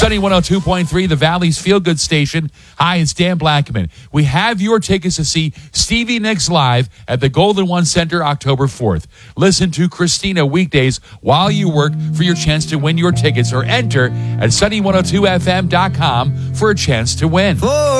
Sunny 102.3, the Valley's feel-good station. Hi, it's Dan Blackman. We have your tickets to see Stevie Nicks live at the Golden One Center October 4th. Listen to Christina weekdays while you work for your chance to win your tickets, or enter at sunny102fm.com for a chance to win.